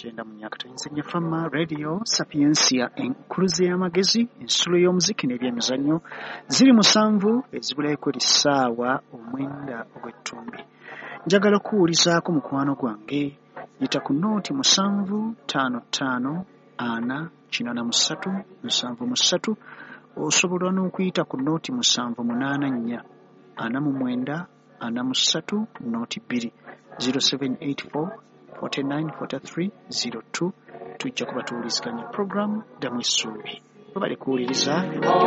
9 mu myaka tuyinzanya fama radio Sapiensia enkuluze y'amagezi ensulo y'omuziki n'ebyemizannyo ziri 7 ezibulaiko essaawa 9 ogw'ettumbi. Njagala kuwulizaako mukwano gwange yita ku nooti 755 483 osobola n'okuyita ku nooti 784 49 43 nooti 2 0784 49 43 02. Tujja kuba tuwuliziganya program Damu Essuubi. Bwe bali kuwuliriza